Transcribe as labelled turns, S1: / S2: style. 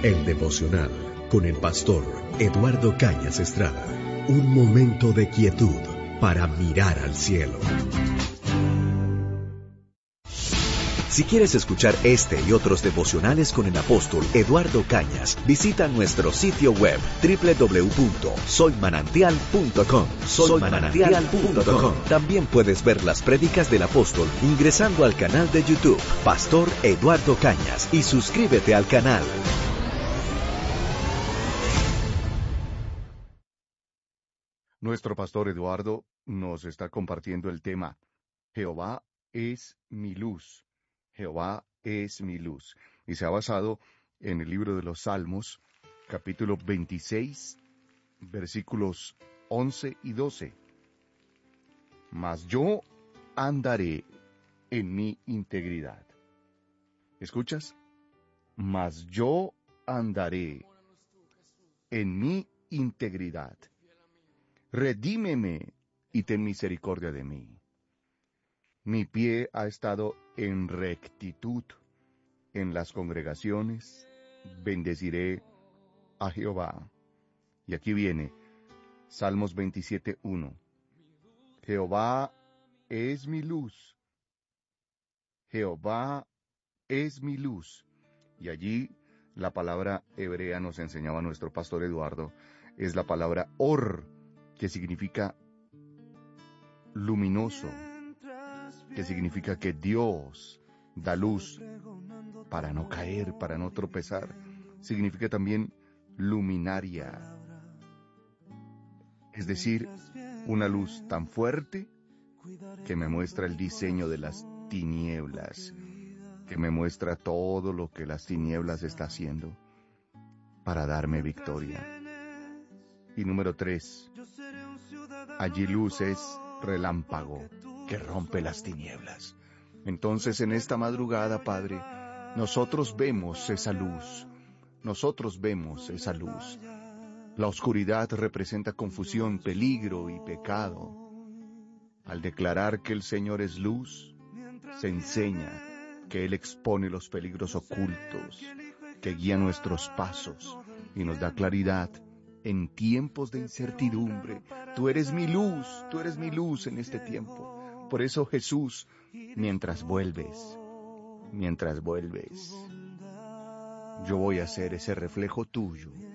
S1: El devocional con el pastor Eduardo Cañas Estrada. Un momento de quietud para mirar al cielo. Si quieres escuchar este y otros devocionales con el apóstol Eduardo Cañas, visita nuestro sitio web www.soymanantial.com. Soymanantial.com. También puedes ver las prédicas del apóstol ingresando al canal de YouTube Pastor Eduardo Cañas y suscríbete al canal.
S2: Nuestro pastor Eduardo nos está compartiendo el tema Jehová es mi luz. Jehová es mi luz. Y se ha basado en el libro de los Salmos, capítulo 26, versículos 11 y 12. Mas yo andaré en mi integridad. ¿Escuchas? Mas yo andaré en mi integridad. Redímeme y ten misericordia de mí. Mi pie ha estado en rectitud en las congregaciones. Bendeciré a Jehová. Y aquí viene Salmos 27:1. Jehová es mi luz. Jehová es mi luz. Y allí la palabra hebrea, nos enseñaba nuestro pastor Eduardo, es la palabra or, que significa luminoso, que significa que Dios da luz para no caer, para no tropezar. Significa también luminaria, es decir, una luz tan fuerte que me muestra el diseño de las tinieblas, que me muestra todo lo que las tinieblas está haciendo para darme victoria. Y número 3, allí luz es relámpago que rompe las tinieblas. Entonces en esta madrugada, Padre, nosotros vemos esa luz. Nosotros vemos esa luz. La oscuridad representa confusión, peligro y pecado. Al declarar que el Señor es luz, se enseña que Él expone los peligros ocultos, que guía nuestros pasos y nos da claridad en tiempos de incertidumbre. Tú eres mi luz en este tiempo. Por eso, Jesús, mientras vuelves, yo voy a ser ese reflejo tuyo